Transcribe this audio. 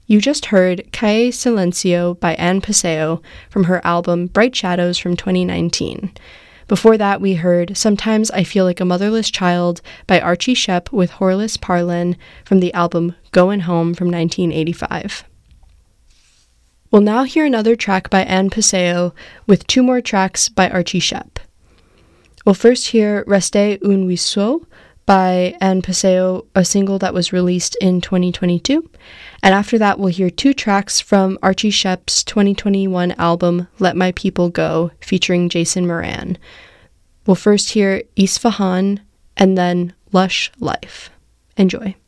You just heard Cae Silencio by Anne Paseo from her album Bright Shadows from 2019. Before that, we heard Sometimes I Feel Like a Motherless Child by Archie Shepp with Horlis Parlin from the album Goin' Home from 1985. We'll now hear another track by Anne Paseo with 2 more tracks by Archie Shepp. We'll first hear Reste un Ruisseau by Anne Paseo, a single that was released in 2022. And after that, we'll hear 2 tracks from Archie Shepp's 2021 album, Let My People Go, featuring Jason Moran. We'll first hear Isfahan and then Lush Life. Enjoy.